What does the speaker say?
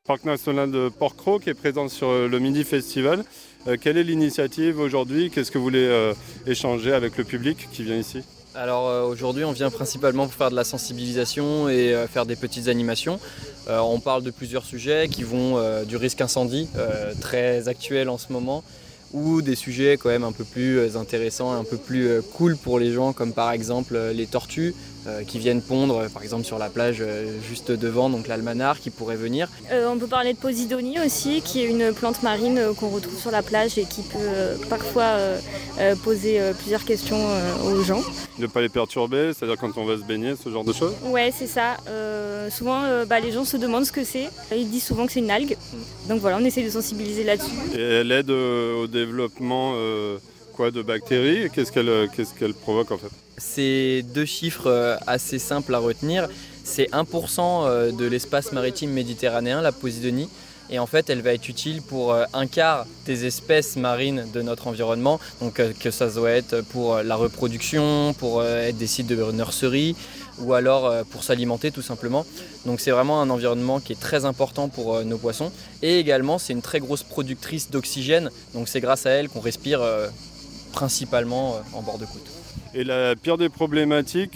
Parc national de Porquerolles qui est présent sur le Midi Festival. Quelle est l'initiative aujourd'hui? Qu'est-ce que vous voulez échanger avec le public qui vient ici? Alors aujourd'hui on vient principalement pour faire de la sensibilisation et faire des petites animations. On parle de plusieurs sujets qui vont du risque incendie, très actuel en ce moment, ou des sujets quand même un peu plus intéressants, un peu plus cool pour les gens, comme par exemple les tortues qui viennent pondre par exemple sur la plage juste devant, donc l'Almanar qui pourrait venir. On peut parler de Posidonie aussi, qui est une plante marine qu'on retrouve sur la plage et qui peut parfois poser plusieurs questions aux gens. Ne pas les perturber, c'est-à-dire quand on va se baigner, ce genre de choses? Ouais, c'est ça. Souvent, les gens se demandent ce que c'est. Ils disent souvent que c'est une algue. Donc voilà, on essaie de sensibiliser là-dessus. Et elle aide au développement de bactéries? Qu'est-ce qu'elle provoque en fait? C'est deux chiffres assez simples à retenir. C'est 1% de l'espace maritime méditerranéen, la Posidonie. Et en fait, elle va être utile pour un quart des espèces marines de notre environnement. Donc que ça doit être pour la reproduction, pour être des sites de nurserie ou alors pour s'alimenter tout simplement. Donc c'est vraiment un environnement qui est très important pour nos poissons. Et également, c'est une très grosse productrice d'oxygène. Donc c'est grâce à elle qu'on respire principalement en bord de côte. Et la pire des problématiques,